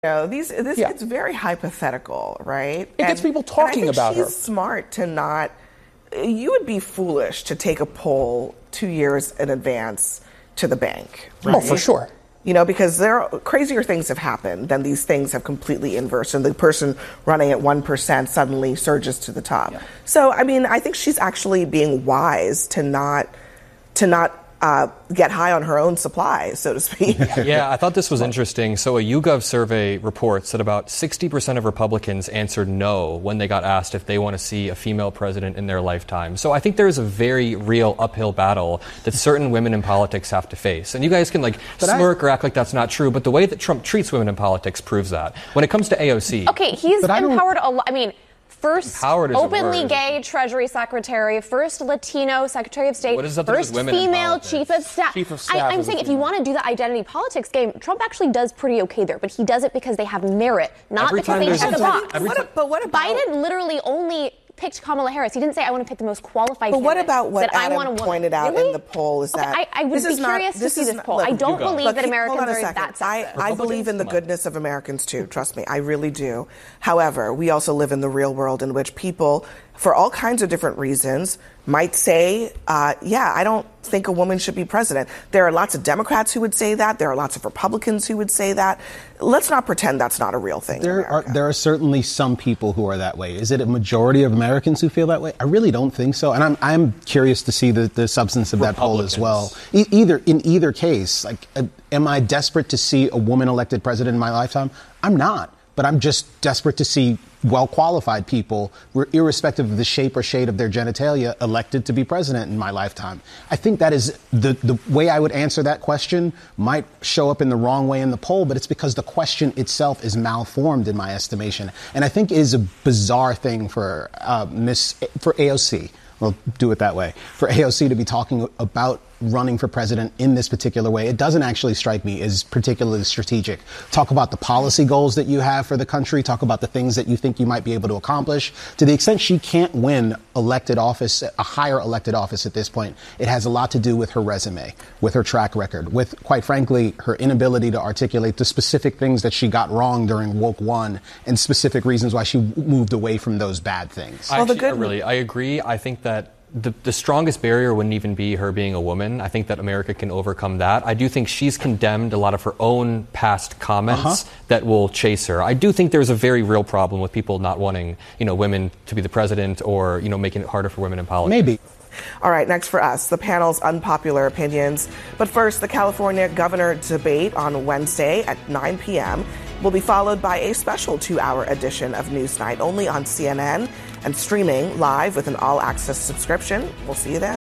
This it's very hypothetical, right? It gets people talking about her. She's smart to not. You would be foolish to take a poll 2 years in advance to the bank. Right? Oh, for sure. Because crazier things have happened than these things have completely inversed, and the person running at 1% suddenly surges to the top. Yeah. So, I think she's actually being wise to not get high on her own supply, so to speak. Yeah, I thought this was interesting. So a YouGov survey reports that about 60% of Republicans answered no when they got asked if they want to see a female president in their lifetime. So I think there is a very real uphill battle that certain women in politics have to face. And you guys can smirk or act like that's not true, but the way that Trump treats women in politics proves that. When it comes to AOC... Okay, he's empowered a lot. First openly gay Treasury Secretary, first Latino Secretary of State, first female Chief of Staff. I'm saying if you want to do the identity politics game, Trump actually does pretty okay there, but he does it because they have merit, not because they check a box. But what about... Biden literally only picked Kamala Harris. He didn't say, I want to pick the most qualified candidate. But what about what Adam pointed out in the poll is that... I would be curious to see this poll. I don't believe that Americans are that sexist. I believe in the goodness of Americans, too. Trust me. I really do. However, we also live in the real world in which people, for all kinds of different reasons, might say, I don't think a woman should be president. There are lots of Democrats who would say that. There are lots of Republicans who would say that. Let's not pretend that's not a real thing. There are certainly some people who are that way. Is it a majority of Americans who feel that way? I really don't think so. And I'm curious to see the substance of that poll as well. In either case, am I desperate to see a woman elected president in my lifetime? I'm not. But I'm just desperate to see well-qualified people, irrespective of the shape or shade of their genitalia, elected to be president in my lifetime. I think that is the way I would answer that question might show up in the wrong way in the poll, but it's because the question itself is malformed in my estimation. And I think it is a bizarre thing for AOC. We'll do it that way. For AOC to be talking about running for president in this particular way, it doesn't actually strike me as particularly strategic. Talk about the policy goals that you have for the country. Talk about the things that you think you might be able to accomplish. To the extent she can't win elected office, a higher elected office at this point, it has a lot to do with her resume, with her track record, with, quite frankly, her inability to articulate the specific things that she got wrong during Woke One and specific reasons why she moved away from those bad things. I agree. I think that the strongest barrier wouldn't even be her being a woman. I think that America can overcome that. I do think she's condemned a lot of her own past comments that will chase her. I do think there's a very real problem with people not wanting, women to be the president or, making it harder for women in politics. Maybe. All right, next for us, the panel's unpopular opinions. But first, the California governor debate on Wednesday at 9 p.m. will be followed by a special 2-hour edition of Newsnight only on CNN and streaming live with an all-access subscription. We'll see you then.